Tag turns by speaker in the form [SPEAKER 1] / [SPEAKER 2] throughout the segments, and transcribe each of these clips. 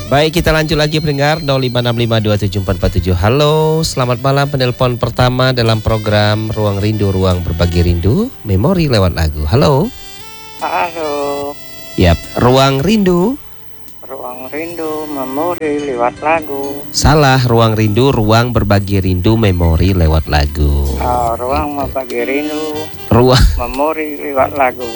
[SPEAKER 1] Baik, kita lanjut lagi pendengar 0565274447. Halo, selamat malam. Penelpon pertama dalam program Ruang Rindu, Ruang Berbagi Rindu, Memori lewat lagu. Halo.
[SPEAKER 2] Halo.
[SPEAKER 1] Yap, Ruang Rindu.
[SPEAKER 2] Ruang Rindu, Memori lewat lagu.
[SPEAKER 1] Salah, Ruang Rindu, Ruang Berbagi Rindu, Memori lewat lagu.
[SPEAKER 2] Ruang Berbagi Rindu,
[SPEAKER 1] Ruang
[SPEAKER 2] Memori lewat lagu.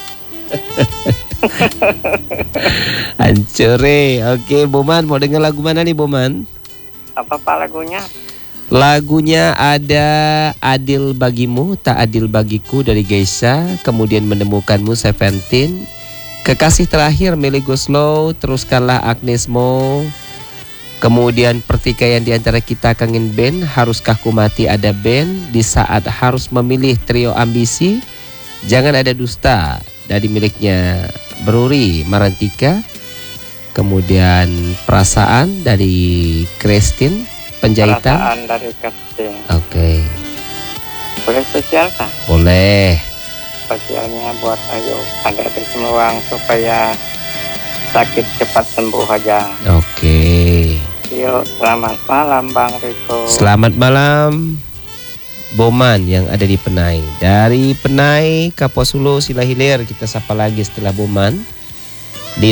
[SPEAKER 1] Hancure. Oke, Boman, mau dengar lagu mana nih, Boman?
[SPEAKER 2] Apa lagunya?
[SPEAKER 1] Lagunya ada Adil Bagimu, Tak Adil Bagiku dari Geisha, kemudian Menemukanmu Seventeen, Kekasih Terakhir Melly Guslow, Teruskanlah Agnes Mo, kemudian Pertikaian di Antara Kita Kangen Band, Haruskah Ku Mati ada band, Di Saat Harus Memilih Trio Ambisi, Jangan Ada Dusta dari miliknya Bruri Marantika, kemudian Perasaan dari Christine Penjahitan.
[SPEAKER 2] Perasaan dari Christine.
[SPEAKER 1] Oke.
[SPEAKER 2] Boleh spesial kah?
[SPEAKER 1] Boleh.
[SPEAKER 2] Spesialnya buat Ayu, ada di semua supaya sakit cepat sembuh aja.
[SPEAKER 1] Oke.
[SPEAKER 2] Yuk, selamat malam Bang Riko.
[SPEAKER 1] Selamat malam Boman yang ada di Penai. Dari Penai Kapuasulu Silahilir, kita sapa lagi setelah Boman di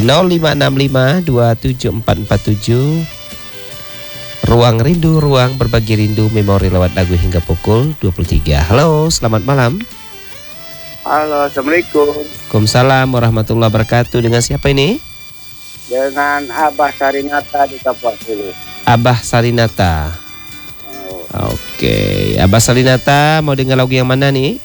[SPEAKER 1] 0565274447. Ruang Rindu, Ruang Berbagi Rindu, Memori lewat lagu hingga pukul 23. Halo, selamat malam.
[SPEAKER 2] Halo, Assalamualaikum.
[SPEAKER 1] Waalaikumsalam warahmatullahi wabarakatuh. Dengan siapa ini?
[SPEAKER 2] Dengan Abah Sarinata di Kapuasulu.
[SPEAKER 1] Abah Sarinata. Oke, Abah Sarinata mau dengar lagu yang mana nih?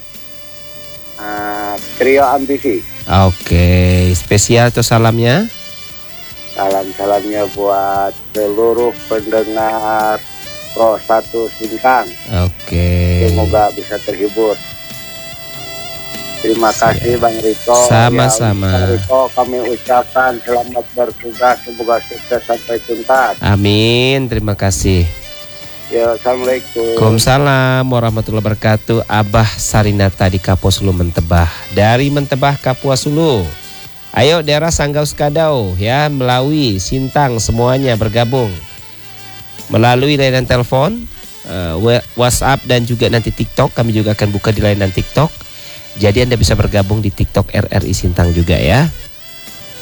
[SPEAKER 2] Trio Ambisi.
[SPEAKER 1] Oke, spesial atau salamnya?
[SPEAKER 2] Salam-salamnya buat seluruh pendengar Pro 1 Sintang.
[SPEAKER 1] Oke.
[SPEAKER 2] Semoga bisa terhibur. Terima kasih Bang Riko.
[SPEAKER 1] Sama-sama.
[SPEAKER 2] Bang Riko, kami ucapkan selamat bertugas, semoga sukses sampai tuntas.
[SPEAKER 1] Amin, terima kasih.
[SPEAKER 2] Ya, Assalamualaikum.
[SPEAKER 1] Waalaikumsalam warahmatullahi wabarakatuh. Abah Sarinata di Kapuasulu Mentebah. Dari Mentebah Kapuasulu. Ayo daerah Sanggau Sekadau ya, Melawi, Sintang semuanya bergabung. Melalui layanan telepon, WhatsApp dan juga nanti TikTok. Kami juga akan buka di layanan TikTok. Jadi Anda bisa bergabung di TikTok RRI Sintang juga ya.